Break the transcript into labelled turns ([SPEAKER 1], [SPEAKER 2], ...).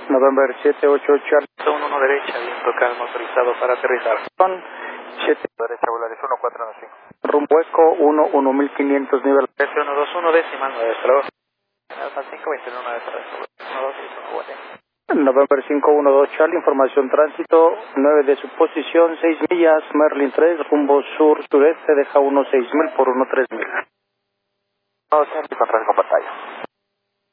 [SPEAKER 1] November 788 Charlie.
[SPEAKER 2] 1 derecha, viento calmo autorizado para aterrizar.
[SPEAKER 1] Son 7
[SPEAKER 2] Derecha, Volaris 1495.
[SPEAKER 1] rumbo eco 1500 nivel.
[SPEAKER 2] S121 decimal 9, hasta luego. Alfa 5, 21, 9, hasta luego. 1, 2, 1, guate.
[SPEAKER 1] November 512 Charlie, información tránsito, 9 de su posición, 6 millas, Merlin 3, rumbo sur-sureste, deja 6000 por 13.000.
[SPEAKER 2] No, Charlie, con tráfico en pantalla.